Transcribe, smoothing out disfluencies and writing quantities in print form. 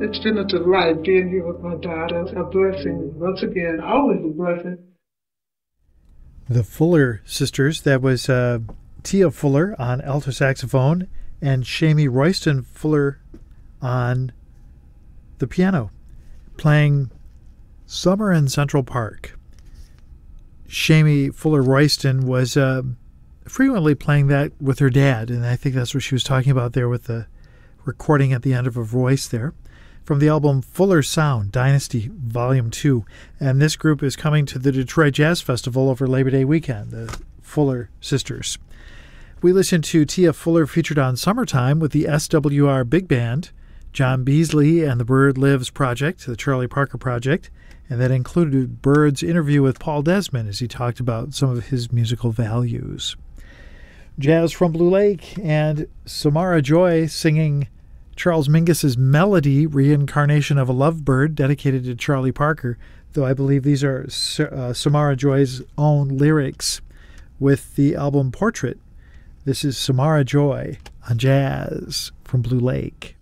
It's been a delight being here with my daughters. A blessing. Once again, always a blessing. The Fuller sisters, that was Tia Fuller on alto saxophone and Shamie Royston Fuller on the piano, playing Summer in Central Park. Shamie Fuller Royston was frequently playing that with her dad, and I think that's what she was talking about there with the recording at the end of her voice there. From the album Fuller Sound, Dynasty Volume 2. And this group is coming to the Detroit Jazz Festival over Labor Day weekend, the Fuller Sisters. We listened to Tia Fuller featured on Summertime with the SWR Big Band, John Beasley and the Bird Lives Project, the Charlie Parker Project, and that included Bird's interview with Paul Desmond as he talked about some of his musical values. Jazz from Blue Lake and Samara Joy singing Charles Mingus's Melody, Reincarnation of a Lovebird, dedicated to Charlie Parker, though I believe these are Samara Joy's own lyrics with the album Portrait. This is Samara Joy on Jazz from Blue Lake.